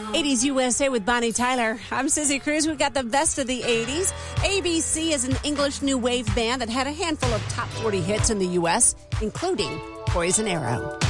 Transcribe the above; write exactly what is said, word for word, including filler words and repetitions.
eighties U S A with Bonnie Tyler. I'm Susie Cruz. We've got the best of the eighties. A B C is an English new wave band that had a handful of top forty hits in the U S, including Poison Arrow.